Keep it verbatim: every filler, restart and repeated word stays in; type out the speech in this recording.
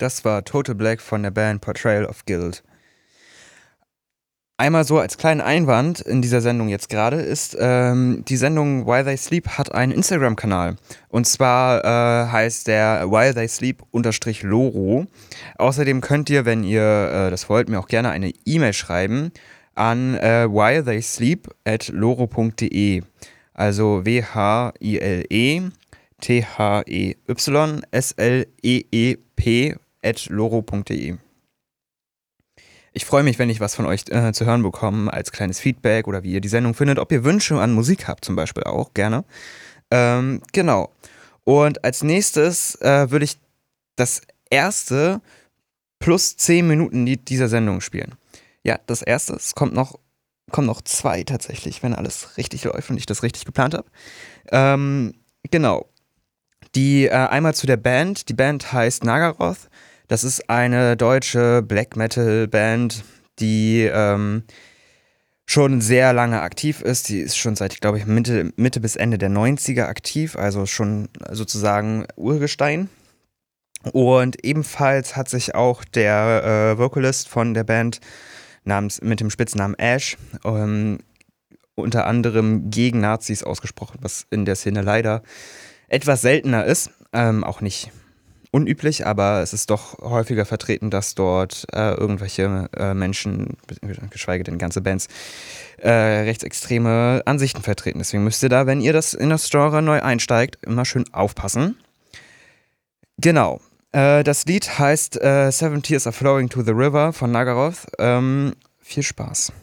Das war Total Black von der Band Portrayal of Guilt. Einmal so als kleinen Einwand in dieser Sendung jetzt gerade ist, ähm, die Sendung While They Sleep hat einen Instagram-Kanal. Und zwar äh, heißt der While They Sleep unterstrich Loro. Außerdem könnt ihr, wenn ihr äh, das wollt, mir auch gerne eine E-Mail schreiben an äh, while they sleep at loro punkt de. Also W H I L E T H E Y S L E E P at loro punkt de. Ich freue mich, wenn ich was von euch äh, zu hören bekomme, als kleines Feedback oder wie ihr die Sendung findet. Ob ihr Wünsche an Musik habt zum Beispiel auch, gerne. Ähm, genau. Und als nächstes äh, würde ich das erste plus zehn Minuten Lied dieser Sendung spielen. Ja, das erste, es kommt noch, kommen noch zwei tatsächlich, wenn alles richtig läuft und ich das richtig geplant habe. Ähm, genau. Die äh, einmal zu der Band. Die Band heißt Nagaroth. Das ist eine deutsche Black Metal Band, die ähm, schon sehr lange aktiv ist. Die ist schon seit, glaube ich, Mitte, Mitte bis Ende der neunziger aktiv, also schon sozusagen Urgestein. Und ebenfalls hat sich auch der äh, Vocalist von der Band namens, mit dem Spitznamen Ash ähm, unter anderem gegen Nazis ausgesprochen, was in der Szene leider etwas seltener ist. Ähm, auch nicht unüblich, aber es ist doch häufiger vertreten, dass dort äh, irgendwelche äh, Menschen, geschweige denn ganze Bands, äh, rechtsextreme Ansichten vertreten. Deswegen müsst ihr da, wenn ihr das in das Genre neu einsteigt, immer schön aufpassen. Genau. Äh, das Lied heißt äh, Seven Tears Are Flowing to the River von Nagaroth. Ähm, viel Spaß.